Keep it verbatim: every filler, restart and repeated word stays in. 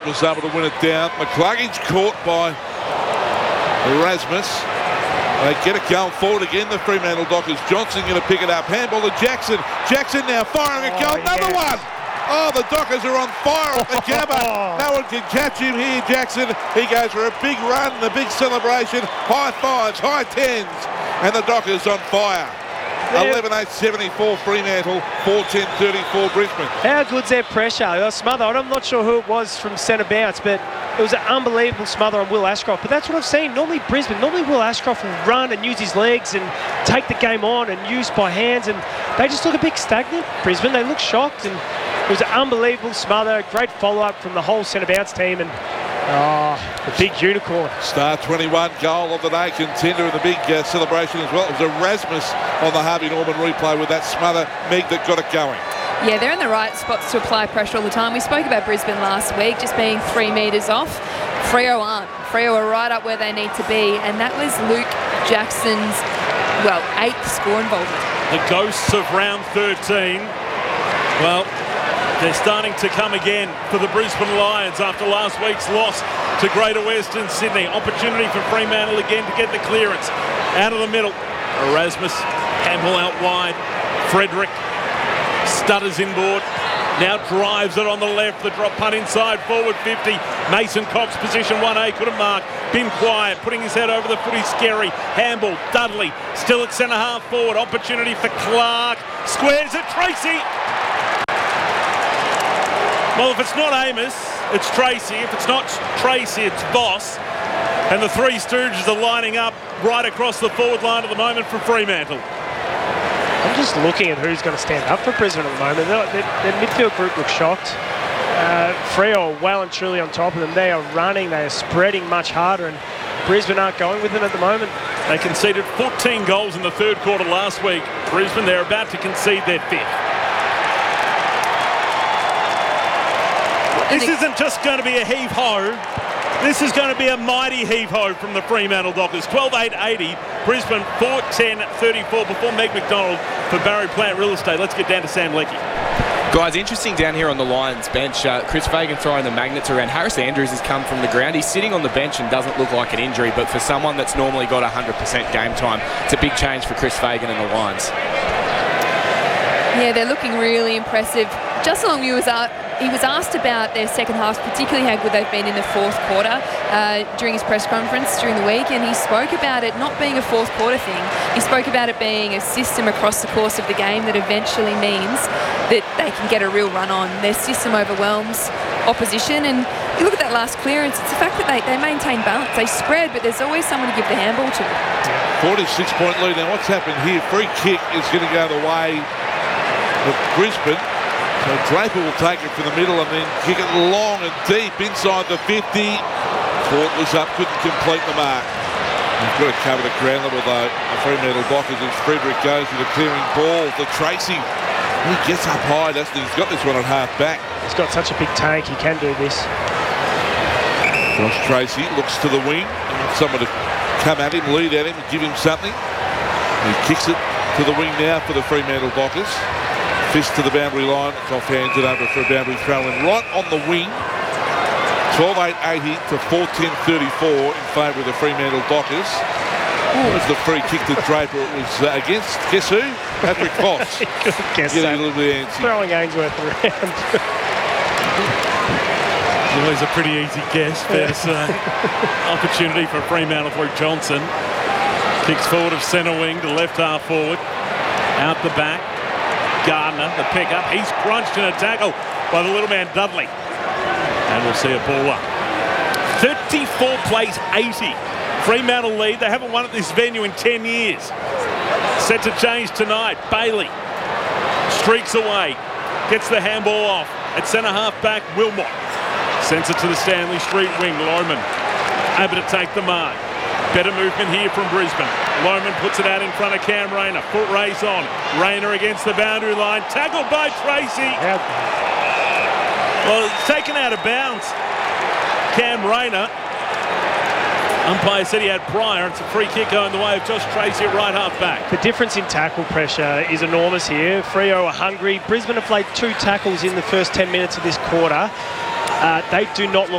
was able to win it down. McCluggage caught by Erasmus. They get it going forward again, the Fremantle Dockers. Johnson going to pick it up. Handball to Jackson. Jackson now firing a goal. Oh, Another yeah. one. Oh, the Dockers are on fire at the Gabba. No one can catch him here, Jackson. He goes for a big run, a big celebration. High fives, high tens. And the Dockers on fire. eleven eight seventy-four Fremantle, four ten thirty-four Brisbane. How good's their pressure? A smother. I'm not sure who it was from centre bounce, but it was an unbelievable smother on Will Ashcroft. But that's what I've seen. Normally Brisbane, normally Will Ashcroft will run and use his legs and take the game on and use by hands, and they just look a bit stagnant, Brisbane. They look shocked, and it was an unbelievable smother. Great follow-up from the whole centre bounce team, and oh, the big unicorn. Star twenty-one goal of the day, contender in the big uh, celebration as well. It was Erasmus on the Harvey Norman replay with that smother, Meg, that got it going. Yeah, they're in the right spots to apply pressure all the time. We spoke about Brisbane last week, just being three metres off. Freo aren't. Freo are right up where they need to be, and that was Luke Jackson's, well, eighth score involvement. The ghosts of round thirteen, well, they're starting to come again for the Brisbane Lions after last week's loss to Greater Western Sydney. Opportunity for Fremantle again to get the clearance. Out of the middle, Erasmus, handball out wide. Frederick stutters inboard, now drives it on the left. The drop punt inside, forward fifty. Mason Cox, position one A, couldn't mark. Been quiet, putting his head over the footy, scary. Handball, Dudley, still at centre half forward. Opportunity for Clark. Squares it, Tracy. Well, if it's not Amos, it's Tracy. If it's not Tracy, it's Voss. And the three Stooges are lining up right across the forward line at the moment for Fremantle. I'm just looking at who's going to stand up for Brisbane at the moment. Their, their, their midfield group looks shocked. Uh, Freo are well and truly on top of them. They are running, they are spreading much harder, and Brisbane aren't going with them at the moment. They conceded fourteen goals in the third quarter last week. Brisbane, they're about to concede their fifth. This isn't just going to be a heave-ho. This is going to be a mighty heave-ho from the Fremantle Dockers. twelve eight eighty, Brisbane four ten thirty-four before Meg McDonald for Barry Plant Real Estate. Let's get down to Sam Leckie. Guys, interesting down here on the Lions bench. Uh, Chris Fagan throwing the magnets around. Harris Andrews has come from the ground. He's sitting on the bench and doesn't look like an injury, but for someone that's normally got one hundred percent game time, it's a big change for Chris Fagan and the Lions. Yeah, they're looking really impressive. Justin Longmuir was out. He was asked about their second half, particularly how good they've been in the fourth quarter uh, during his press conference during the week, and he spoke about it not being a fourth quarter thing. He spoke about it being a system across the course of the game that eventually means that they can get a real run on. Their system overwhelms opposition, and you look at that last clearance, it's the fact that they, they maintain balance. They spread, but there's always someone to give the handball to. forty-six point lead. Now what's happened here? Free kick is going to go the way of Brisbane. So Draper will take it from the middle and then kick it long and deep inside the fifty. Fort was up, couldn't complete the mark. He's got to cover the ground level though. The Fremantle Dockers as Frederick goes with a clearing ball for Tracy. He gets up high, doesn't he? He's got this one at half back. He's got such a big tank, he can do this. Josh Tracy looks to the wing. He wants someone to come at him, lead at him, and give him something. He kicks it to the wing now for the Fremantle Dockers. Fist to the boundary line. It's off hands it over for a boundary throw in right on the wing. twelve eight eighty to four ten thirty-four in favour of the Fremantle Dockers. It was the free kick to Draper. It was uh, against, guess who? Patrick Voss. Guess Getting that. a little bit antsy. Throwing Ainsworth around. Always a pretty easy guess, fair to say. Opportunity for Fremantle through Johnson. Kicks forward of centre wing to left half forward. Out the back. Gardner, the pickup. He's crunched in a tackle by the little man Dudley. And we'll see a ball up. thirty-four plays eighty. Fremantle lead. They haven't won at this venue in ten years. Set to change tonight. Bailey streaks away. Gets the handball off. At centre half back, Wilmot. Sends it to the Stanley Street wing. Loman able to take the mark. Better movement here from Brisbane. Loman puts it out in front of Cam Rayner. Foot race on. Rayner against the boundary line. Tackled by Tracy. Well, it's taken out of bounds. Cam Rayner. Umpire said he had prior. It's a free kick going the way of Josh Tracy at right half back. The difference in tackle pressure is enormous here. Freo are hungry. Brisbane have played two tackles in the first ten minutes of this quarter. Uh, they do not look